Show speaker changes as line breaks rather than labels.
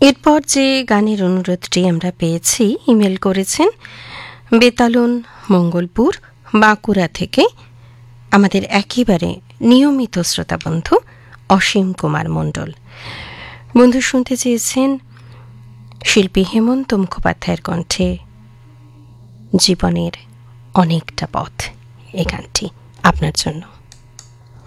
এরপর যে গানের অনুরোধটি আমরা পেয়েছি, ইমেল করেছেন বেতালন মঙ্গলপুর বাঁকুড়া থেকে আমাদের একেবারে নিয়মিত শ্রোতা বন্ধু অসীম কুমার মণ্ডল। বন্ধু শুনতে চেয়েছেন শিল্পী হেমন্ত মুখোপাধ্যায়ের কণ্ঠে জীবনের অনেকটা পথ, এই গানটি আপনার জন্য।